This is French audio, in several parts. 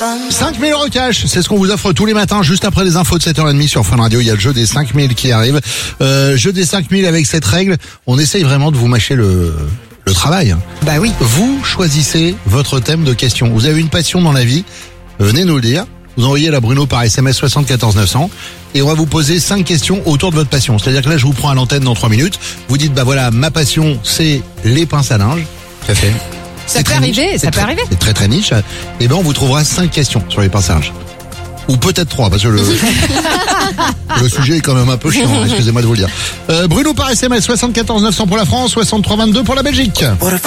5000 € cash, c'est ce qu'on vous offre tous les matins, juste après les infos de 7h30 sur Fun Radio. Il y a le jeu des 5000 qui arrive. Jeu des 5000 avec cette règle, on essaye vraiment de vous mâcher le travail. Bah oui. Vous choisissez votre thème de question. Vous avez une passion dans la vie, venez nous le dire. Vous envoyez la Bruno par SMS 74 900 et on va vous poser 5 questions autour de votre passion. C'est-à-dire que là, je vous prends à l'antenne dans 3 minutes. Vous dites, bah voilà, ma passion, c'est les pinces à linge. Tout à fait. Ça peut arriver, ça peut arriver. C'est très très niche. Et ben, on vous trouvera 5 questions sur les pinces à linge. Ou peut-être 3, parce que le sujet est quand même un peu chiant, excusez-moi de vous le dire. Bruno par SMS 74 900 pour la France, 63 22 pour la Belgique.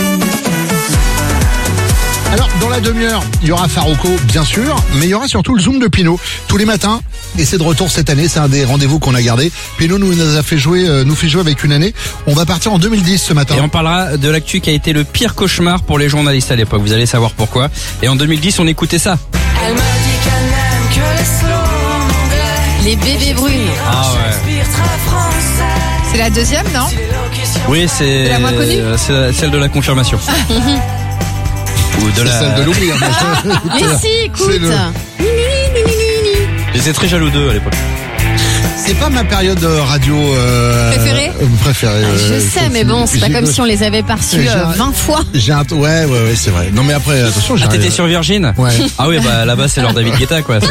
Alors, dans la demi-heure, il y aura Farouko, bien sûr, mais il y aura surtout le Zoom de Pinot, tous les matins, et c'est de retour cette année, c'est un des rendez-vous qu'on a gardé. Pinot nous fait jouer avec une année. On va partir en 2010 ce matin. Et on parlera de l'actu qui a été le pire cauchemar pour les journalistes à l'époque, vous allez savoir pourquoi. Et en 2010, on écoutait ça. Elle m'a dit qu'elle n'aime que les slows en anglais. Les bébés brunes. Ah ouais. C'est la deuxième, non? Oui, c'est la moins connue. C'est celle de la confirmation. Ou de C'est celle de l'oubli. Mais si, écoute. J'étais très jaloux d'eux à l'époque. C'est pas ma période radio préférée. Je sais, mais bon, c'est pas comme si on les avait pas reçus 20 fois. Ouais, c'est vrai. Non mais après, attention, Ah, t'étais sur Virgin? Ouais. Ah oui, bah là-bas c'est leur David Guetta quoi.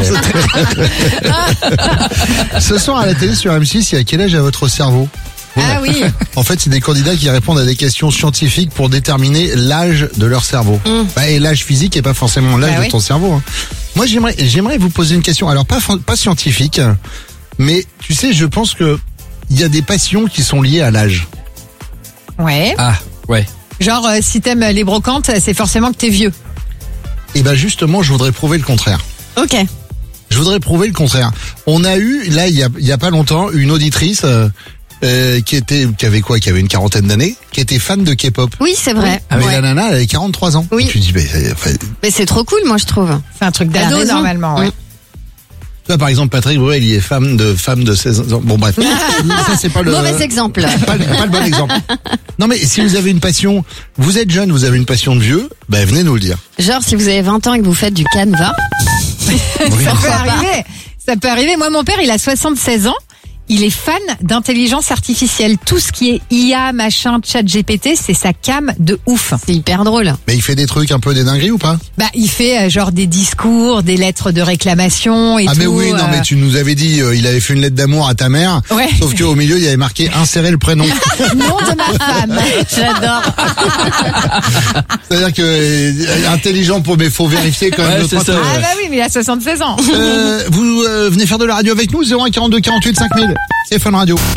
Ce soir à la télé sur M6, il y a quel âge à votre cerveau? Ah oui. En fait, c'est des candidats qui répondent à des questions scientifiques pour déterminer l'âge de leur cerveau. Et l'âge physique est pas forcément l'âge de ton cerveau. Hein. Moi, j'aimerais vous poser une question. Alors, pas scientifique, mais tu sais, je pense que il y a des passions qui sont liées à l'âge. Ouais. Ah, ouais. Genre, si t'aimes les brocantes, c'est forcément que t'es vieux. Et ben justement, je voudrais prouver le contraire. Ok. Je voudrais prouver le contraire. On a eu, là, il y a pas longtemps, une auditrice qui avait une quarantaine d'années, qui était fan de K-pop. Oui, c'est vrai. Mais la nana, elle avait 43 ans. Oui. Et tu dis, Mais c'est trop cool, moi, je trouve. C'est un truc d'ado, normalement, ouais. tu vois, par exemple, Patrick Bruel, il est femme de 16 ans. Bon, bref. Ça, c'est pas le... Mauvais exemple. Pas le bon exemple. Non, mais si vous avez une passion, vous êtes jeune, vous avez une passion de vieux, ben, venez nous le dire. Genre, si vous avez 20 ans et que vous faites du canevas. Ça peut arriver. Ça peut arriver. Moi, mon père, il a 76 ans. Il est fan d'intelligence artificielle. Tout ce qui est IA, machin, chat GPT, c'est sa cam de ouf. C'est hyper drôle. Mais il fait des trucs un peu des dingueries ou pas? Bah, il fait genre des discours, des lettres de réclamation et tout. Ah mais oui, non mais tu nous avais dit, il avait fait une lettre d'amour à ta mère. Ouais. Sauf qu'au milieu, il y avait marqué insérer le prénom. Nom de ma femme. J'adore. C'est-à-dire que intelligent mais faut vérifier quand même. Ouais, c'est ça. Ah bah oui, mais il a 76 ans. Vous venez faire de la radio avec nous, 01 42 48 5000. C'est Fun Radio.